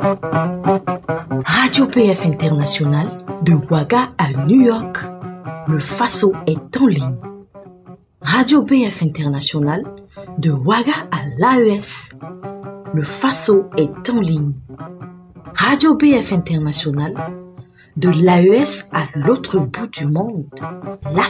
Radio PF International, de Ouaga à New York, le Faso est en ligne. Radio PF International, de Ouaga à l'AES, le Faso est en ligne. Radio PF International, de l'AES à l'autre bout du monde,